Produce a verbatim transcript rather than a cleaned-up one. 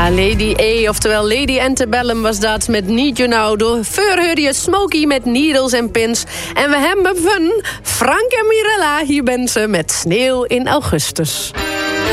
Ja, Lady A, oftewel Lady Antebellum was dat met Need You Now. Door voor hoorde je Smokey met Needles and Pins. En we hebben van Frank en Mirella, hier ben ze met Sneeuw in Augustus.